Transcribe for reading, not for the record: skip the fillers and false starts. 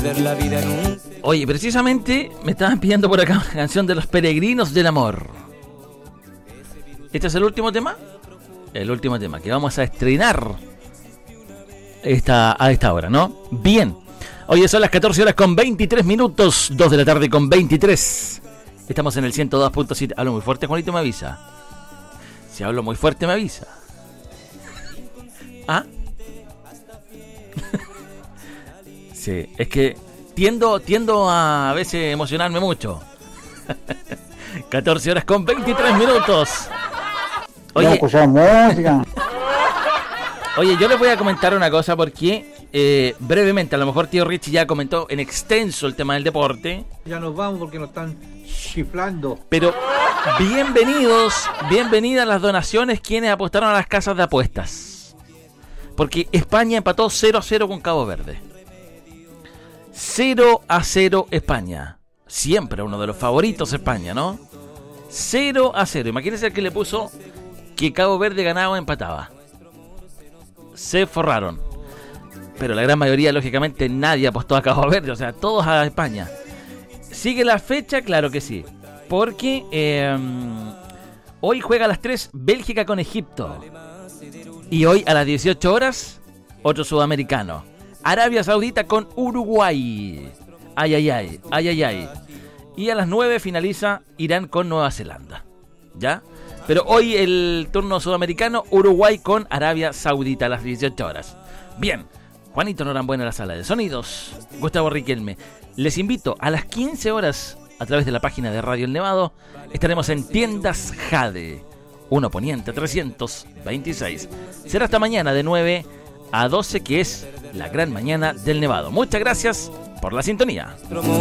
Oye, precisamente me estaban pidiendo por acá una canción de Los Peregrinos del Amor. ¿Este es el último tema? El último tema que vamos a estrenar a esta hora, ¿no? Bien. Oye, son las 14 horas con 23 minutos, 2 de la tarde con 23. Estamos en el 102.7. Hablo muy fuerte, Juanito, me avisa. Si hablo muy fuerte, me avisa. ¿Ah? Sí, es que tiendo a veces emocionarme mucho. 14 horas con 23 minutos. Oye, oye, yo les voy a comentar una cosa porque brevemente, a lo mejor tío Richie ya comentó en extenso el tema del deporte. Ya nos vamos porque nos están chiflando. Pero bienvenidas las donaciones quienes apostaron a las casas de apuestas. Porque España empató 0-0 con Cabo Verde. 0-0 España. Siempre uno de los favoritos España, ¿no? 0-0. Imagínense el que le puso que Cabo Verde ganaba o empataba. Se forraron. Pero la gran mayoría, lógicamente, nadie apostó a Cabo Verde. O sea, todos a España. ¿Sigue la fecha? Claro que sí. Porque hoy juega a las 3 Bélgica con Egipto. Y hoy a las 18 horas, otro sudamericano. Arabia Saudita con Uruguay. Ay, ay, ay, ay, ay, ay. Y a las 9 finaliza Irán con Nueva Zelanda. ¿Ya? Pero hoy el turno sudamericano, Uruguay con Arabia Saudita a las 18 horas. Bien, Juanito Norambuena en la sala de sonidos, Gustavo Riquelme. Les invito a las 15 horas, a través de la página de Radio El Nevado, estaremos en Tiendas Jade, 1 Poniente 326. Será hasta mañana de 9 a 12, que es la gran mañana del Nevado. Muchas gracias por la sintonía.